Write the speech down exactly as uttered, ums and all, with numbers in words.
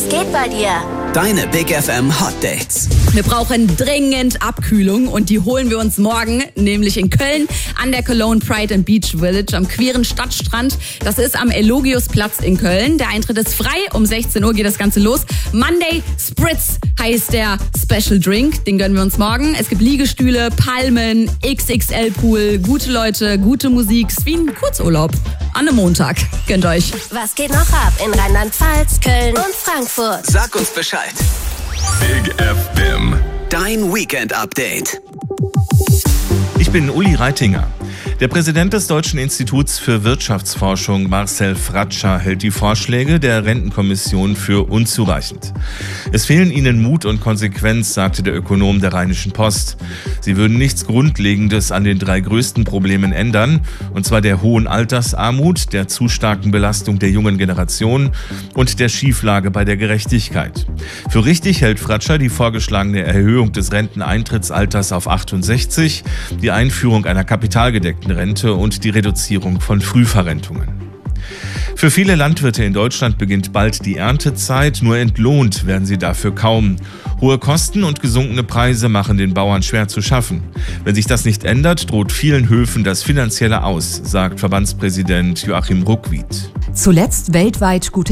Was geht bei dir? Deine Big F M Hot Dates. Wir brauchen dringend Abkühlung und die holen wir uns morgen, nämlich in Köln an der Cologne Pride and Beach Village am queeren Stadtstrand. Das ist am Elogiusplatz in Köln. Der Eintritt ist frei, um sechzehn Uhr geht das Ganze los. Monday Spritz heißt der Special Drink, den gönnen wir uns morgen. Es gibt Liegestühle, Palmen, X X L-Pool, gute Leute, gute Musik. Es ist wie ein Kurzurlaub an einem Montag. Gönnt euch. Was geht noch ab in Rheinland-Pfalz, Köln und Frankfurt? Sag uns Bescheid. Big F M. Dein Weekend-Update. Ich bin Uli Reitinger. Der Präsident des Deutschen Instituts für Wirtschaftsforschung, Marcel Fratscher, hält die Vorschläge der Rentenkommission für unzureichend. Es fehlen ihnen Mut und Konsequenz, sagte der Ökonom der Rheinischen Post. Sie würden nichts Grundlegendes an den drei größten Problemen ändern, und zwar der hohen Altersarmut, der zu starken Belastung der jungen Generation und der Schieflage bei der Gerechtigkeit. Für richtig hält Fratscher die vorgeschlagene Erhöhung des Renteneintrittsalters auf achtundsechzig, die Einführung einer kapitalgedeckten Rente und die Reduzierung von Frühverrentungen. Für viele Landwirte in Deutschland beginnt bald die Erntezeit, nur entlohnt werden sie dafür kaum. Hohe Kosten und gesunkene Preise machen den Bauern schwer zu schaffen. Wenn sich das nicht ändert, droht vielen Höfen das Finanzielle Aus, sagt Verbandspräsident Joachim Ruckwied. Zuletzt weltweit gute